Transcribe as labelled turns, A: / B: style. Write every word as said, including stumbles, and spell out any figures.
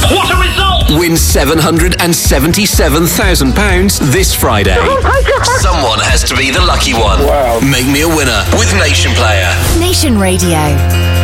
A: What a result!
B: Win seven hundred seventy-seven thousand pounds this Friday.
A: Oh my God.
B: Someone has to be the lucky one.
C: Wow.
B: Make me a winner with Nation Player.
D: Nation Radio.